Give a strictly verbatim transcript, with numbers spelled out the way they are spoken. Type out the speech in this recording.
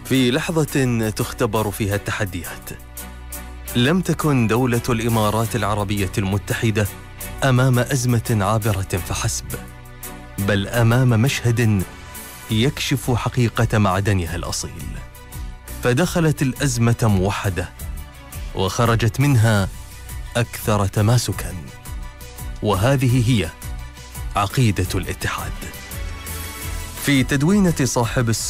في لحظة تختبر فيها التحديات، لم تكن دولة الإمارات العربية المتحدة أمام أزمة عابرة فحسب، بل أمام مشهد يكشف حقيقة معدنها الأصيل. فدخلت الأزمة موحدة وخرجت منها أكثر تماسكاً، وهذه هي عقيدة الاتحاد. في تدوينة صاحب